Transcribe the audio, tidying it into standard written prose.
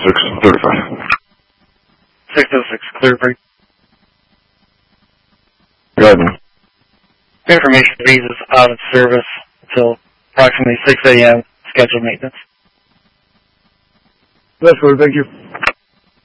606-35. 606, clear break. Go ahead, man. Information visas out of service until approximately 6 a.m. Scheduled maintenance. That's good, thank you.